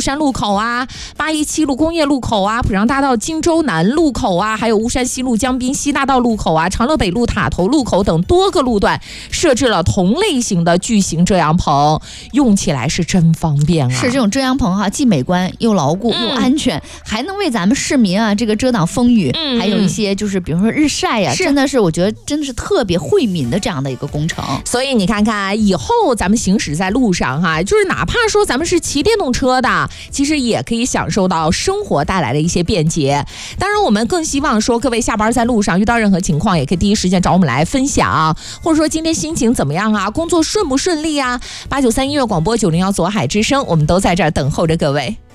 山路口啊、817路工业路口啊、濮阳大道荆州南路口啊，还有巫山西路江滨西大道路口啊、长乐北路塔头路口等多个路段设置了同类型的巨型遮阳棚，用起来是真方便啊。 是这种遮阳棚哈，既美观又牢固又安全，还能为咱们市民啊这个遮挡风雨，还有一些就是比如说日晒呀，真的是我觉得真的是特别惠民的这样的一个工程。 所以你看看以后咱们行驶在路上哈，就是哪怕说咱们是骑电动车的，其实也可以享受到生活带来的一些便捷。当然我们更希望说各位下班在路上遇到任何情况也可以第一时间找我们来分享，或者说今天心情怎么样啊，工作顺不顺利啊，893音乐广播901左海之声，我们都在这儿等候着各位。